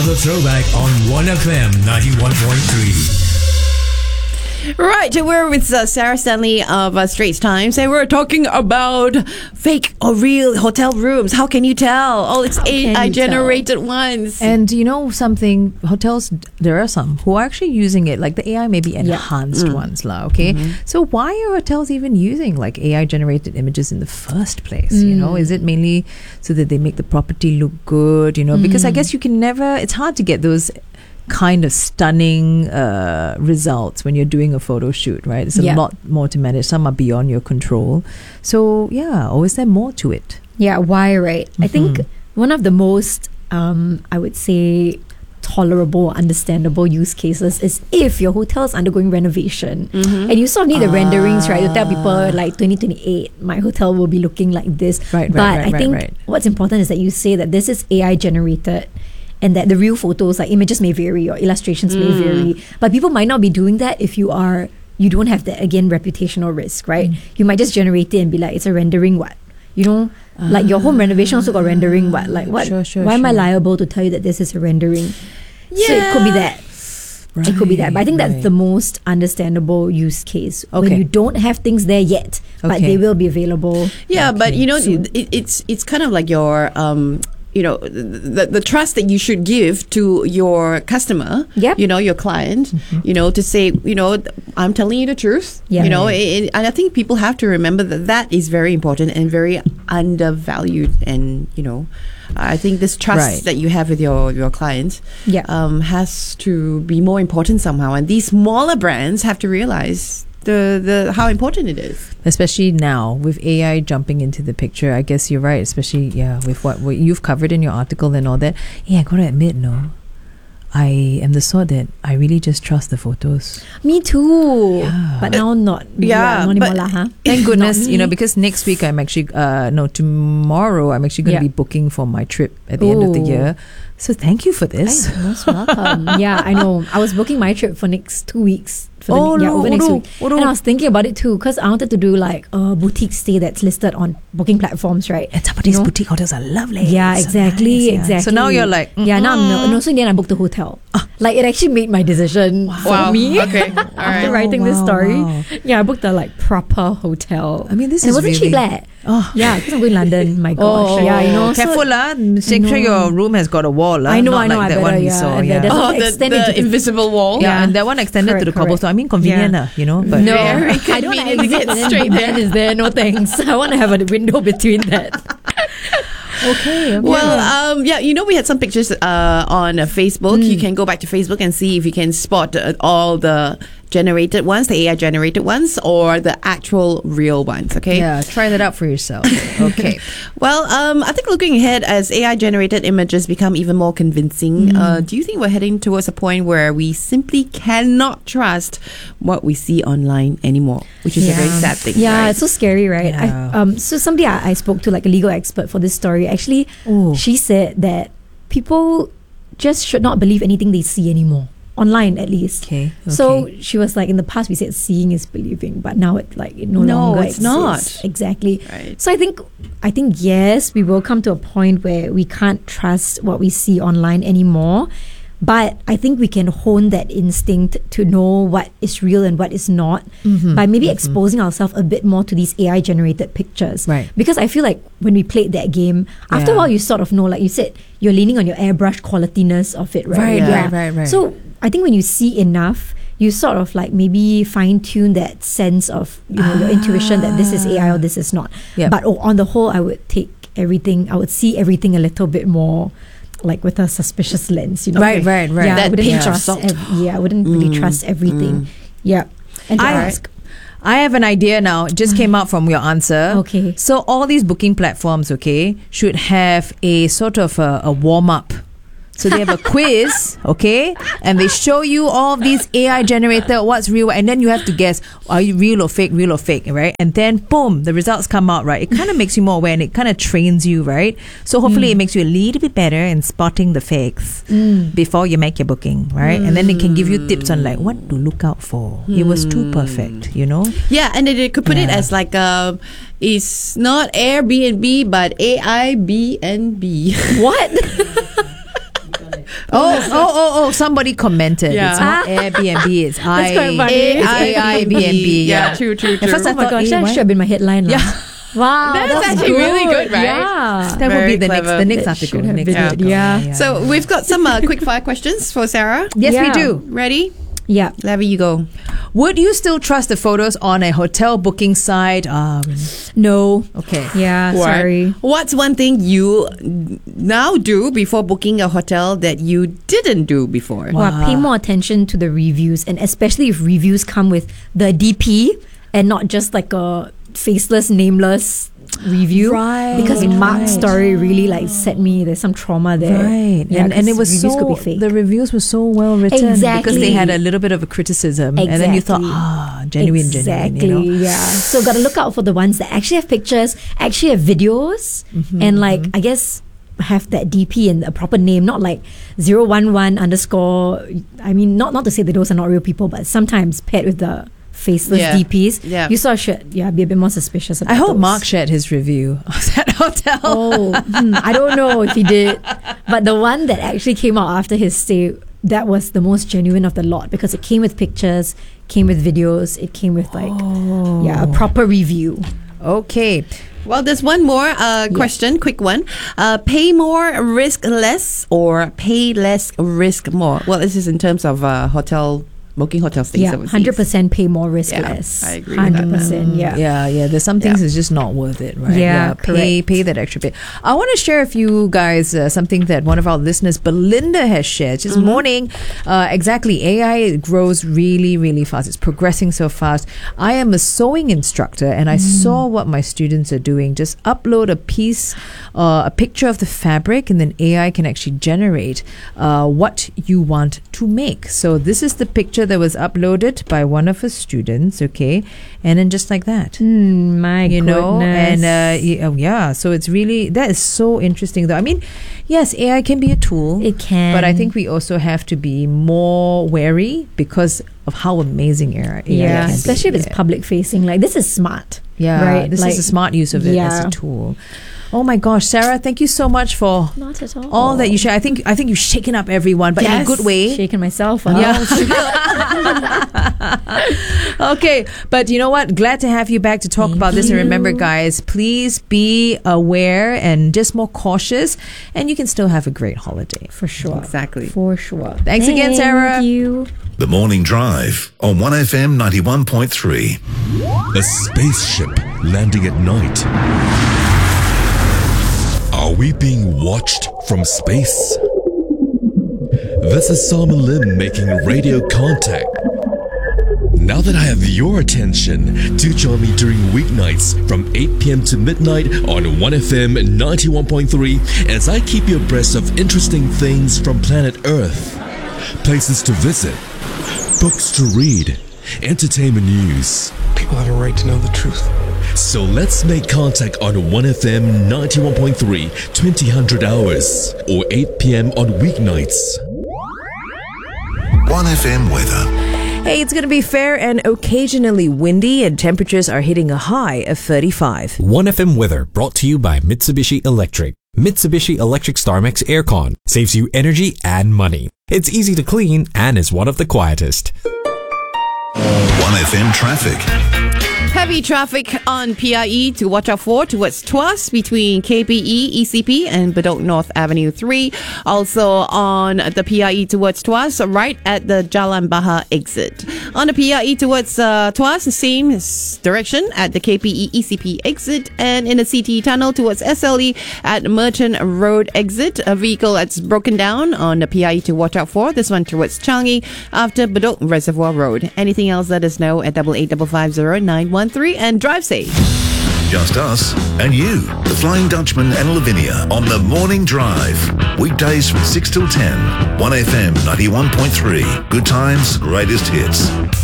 the Throwback on 1FM 91.3. Right, we're with Sarah Stanley of Straits Times, and we're talking about fake or real hotel rooms. How can you tell? Oh, it's AI generated ones. And you know something, hotels, there are some who are actually using it, like the AI may be enhanced ones, okay? So why are hotels even using like AI generated images in the first place? You know, is it mainly so that they make the property look good, you know? Because I guess you can never, it's hard to get those kind of stunning results when you're doing a photo shoot, right? It's a lot more to manage. Some are beyond your control. So yeah, or is there more to it? Yeah, why, right? I think one of the most, I would say, tolerable, understandable use cases is if your hotel is undergoing renovation and you sort of need the renderings, right? To tell people like 2028, my hotel will be looking like this. But I think what's important is that you say that this is AI generated, and that the real photos, like images may vary or illustrations may vary. But people might not be doing that if you don't have that, again, reputational risk, right? You might just generate it and be like, it's a rendering what? You know, like your home renovation also got rendering what? Like what? Why am I liable to tell you that this is a rendering? So it could be that. It could be that. But I think that's the most understandable use case. When you don't have things there yet, but they will be available. Yeah, but you know, it's kind of like your... you know, the trust that you should give to your customer, you know, your client, you know, to say, you know, I'm telling you the truth, you know, and I think people have to remember that is very important and very undervalued. And, you know, I think this trust that you have with your clients has to be more important somehow. And these smaller brands have to realize the how important it is, especially now with AI jumping into the picture. I guess you're right, especially with what you've covered in your article and all that. I gotta admit, I am the sort that I really just trust the photos. Me too. But now not. Thank goodness, you know, because next week I'm actually tomorrow I'm actually going to be booking for my trip at the end of the year. So thank you for this. You're most welcome. I know. I was booking my trip for next 2 weeks. Over next week. And I was thinking about it too, because I wanted to do like a boutique stay that's listed on booking platforms, right? And some of these boutique hotels are lovely. Yeah, so exactly. So now you're like, now no. So in the end, I booked the hotel. Like it actually made my decision for me. Okay, all right. After writing this story, I booked a like proper hotel. I mean, this and is it wasn't really... cheap, because I'm going to London. My gosh, you know. Careful, make sure your room has got a wall. I know. Like that one we saw. The invisible wall. Yeah, and that one extended to the cobblestone. I mean, convenient, you know. But no, I don't want to get straight there. Is there? No thanks. I want to have a window between that. Okay. Well, you know, we had some pictures on Facebook. You can go back to Facebook and see if you can spot all the generated ones, the AI generated ones, or the actual real ones. Okay. Yeah, try that out for yourself. Okay. Well, I think looking ahead as AI generated images become even more convincing, do you think we're heading towards a point where we simply cannot trust what we see online anymore, which is a very sad thing? Yeah, right? It's so scary, right? Yeah. So somebody I spoke to, like a legal expert for this story, actually, she said that people just should not believe anything they see anymore. Online, at least. Okay. So she was like, in the past we said seeing is believing, but now it no longer it's exists. not. Exactly. Right. So I think yes, we will come to a point where we can't trust what we see online anymore. But I think we can hone that instinct to know what is real and what is not by maybe exposing ourselves a bit more to these AI generated pictures. Right. Because I feel like when we played that game, after a while you sort of know, like you said, you're leaning on your airbrush qualityness of it, right? Right. So I think when you see enough, you sort of like maybe fine tune that sense of your intuition that this is AI or this is not. Yep. But on the whole, I would see everything a little bit more like with a suspicious lens, Right. Yeah, That pinch of salt. I wouldn't really trust everything. Yeah. And to ask. I have an idea now. It just came out from your answer. Okay. So all these booking platforms, should have a sort of a warm-up. So they have a quiz, and they show you all of these AI generated what's real, and then you have to guess, are you real or fake, right? And then boom, the results come out, right? It kind of makes you more aware, and it kind of trains you, right? So hopefully it makes you a little bit better in spotting the fakes before you make your booking, right? And then it can give you tips on like what to look out for. It was too perfect, you know? Yeah, and then it could put it as like it's not Airbnb but AIBNB. What? Oh! Somebody commented. Yeah. It's not Airbnb. It's That's quite funny. Airbnb. Yeah, true. At first I Oh my thought, gosh, that what? should have been my headline. Yeah. Wow, That's actually really good, right? Yeah. That would Very be the clever. next That article. should have Next been it, article. yeah. So we've got some quick fire questions for Sarah. Yes, we Yeah. do. Ready? Yeah. Levy, you go. Would you still trust the photos on a hotel booking site? No. Okay. Yeah, sorry. What's one thing you now do before booking a hotel that you didn't do before? Well, pay more attention to the reviews, and especially if reviews come with the DP and not just like a faceless, nameless review. Right. Because Mark's story really like set me. There's some trauma there. Right. Yeah, and it was reviews so, could be fake. the reviews were so well written because Exactly. they had a little bit of a criticism. And then you thought, genuine, Exactly, you know? yeah. So got to look out for the ones that actually have pictures, actually have videos, and like I guess have that DP and a proper name, not like 011 underscore. I mean, not to say that those are not real people, but sometimes paired with the faceless Yeah. DPs, Yeah. you sort of should be a bit more suspicious about I hope those. Mark shared his review of that hotel. I don't know if he did, but the one that actually came out after his stay, that was the most genuine of the lot because it came with pictures, came with videos, it came with like a proper review. Okay. Well, there's one more question, quick one. Pay more, risk less, or pay less, risk more? Well, this is in terms of booking hotel stays Yeah, overseas. 100% pay more, risk Yeah, less. I agree with that. 100%, yeah. Yeah. There's some things that's just not worth it, right? Yeah, pay that extra bit. I want to share with you guys something that one of our listeners, Belinda, has shared. This morning, exactly. AI grows really, really fast. It's progressing so fast. I am a sewing instructor, and I saw what my students are doing. Just upload a piece, a picture of the fabric, and then AI can actually generate what you want to make. So this is the picture that was uploaded by one of her students, okay, and then just like that, My you know, goodness. and so it's really, that is so interesting though. I mean, yes, AI can be a tool, It can. but I think we also have to be more wary because of how amazing AI can be. especially if it's public facing. Like this is smart. Yeah, right? this Like, is a smart use of it as a tool. Oh my gosh, Sarah, thank you so much for Not at all. all that you share. I think you've shaken up everyone, but in a good way. Shaking myself. Okay, but you know what? Glad to have you back to talk about this. And remember, guys, please be aware and just more cautious, and you can still have a great holiday. For sure. Exactly. For sure. Thanks again, Sarah. Thank you. The Morning Drive on 1FM 91.3. A spaceship landing at night. Are we being watched from space? This is Simon Lim making radio contact. Now that I have your attention, do join me during weeknights from 8 p.m. to midnight on 1FM 91.3 as I keep you abreast of interesting things from planet Earth. Places to visit, books to read, entertainment news. People have a right to know the truth. So let's make contact on 1FM 91.3, 2000 hours, or 8 p.m. on weeknights. 1FM weather. Hey, it's going to be fair and occasionally windy, and temperatures are hitting a high of 35. 1FM weather brought to you by Mitsubishi Electric. Mitsubishi Electric StarMax Aircon saves you energy and money. It's easy to clean and is one of the quietest. 1FM traffic. Heavy traffic on PIE to watch out for towards Tuas between KPE, ECP and Bedok North Avenue 3. Also on the PIE towards Tuas, right at the Jalan Bahar exit. On the PIE towards Tuas, the same direction at the KPE, ECP exit. And in the CT tunnel towards SLE at Merchant Road exit. A vehicle that's broken down on the PIE to watch out for. This one towards Changi after Bedok Reservoir Road. Anything else, let us know at 88550913 and drive safe. Just us and you, the Flying Dutchman and Lavinia on the Morning Drive. Weekdays from 6 till 10. 1FM 91.3. Good times, greatest hits.